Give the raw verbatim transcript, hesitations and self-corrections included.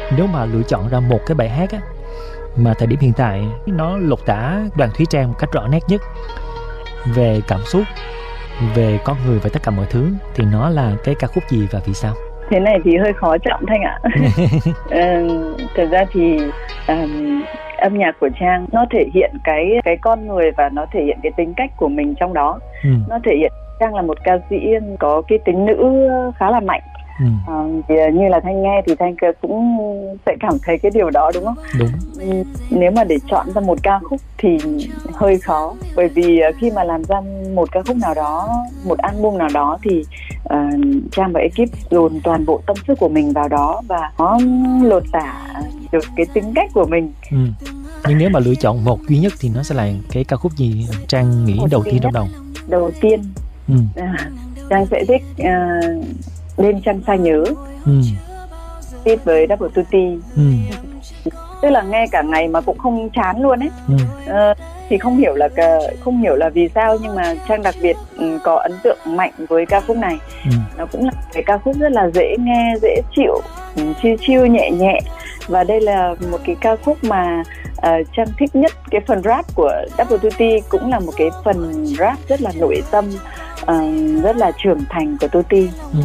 Nếu mà lựa chọn ra một cái bài hát á mà thời điểm hiện tại nó lột tả Đoàn Thúy Trang một cách rõ nét nhất về cảm xúc, về con người và tất cả mọi thứ, thì nó là cái ca khúc gì và vì sao? Thế này thì hơi khó chọn Thanh ạ. ờ, Thật ra thì um, âm nhạc của Trang nó thể hiện cái cái con người và nó thể hiện cái tính cách của mình trong đó. Ừ. Nó thể hiện Trang là một ca sĩ có cái tính nữ khá là mạnh. Ừ. À, thì như là Thanh nghe thì Thanh cũng sẽ cảm thấy cái điều đó, đúng không? Đúng. Nếu mà để chọn ra một ca khúc thì hơi khó, bởi vì khi mà làm ra một ca khúc nào đó, một album nào đó thì uh, Trang và ekip dồn toàn bộ tâm sức của mình vào đó và nó lột tả được cái tính cách của mình. Ừ. Nhưng nếu mà lựa chọn một duy nhất thì nó sẽ là cái ca khúc gì Trang nghĩ một đầu tiên trong đầu? Đầu tiên ừ. à, Trang sẽ thích uh, Đêm Trăng Xa Nhớ, ừ. Tiếp với Double Tutti, ừ. Tức là nghe cả ngày mà cũng không chán luôn ấy. Ừ. À, thì không hiểu là không hiểu là vì sao, nhưng mà Trang đặc biệt có ấn tượng mạnh với ca khúc này. Ừ. Nó cũng là cái ca khúc rất là dễ nghe, dễ chịu, chill chill nhẹ nhẹ. Và đây là một cái ca khúc mà uh, Trang thích nhất. Cái phần rap của Double Tutti cũng là một cái phần rap rất là nội tâm, uh, rất là trưởng thành của Tutti. Ừ.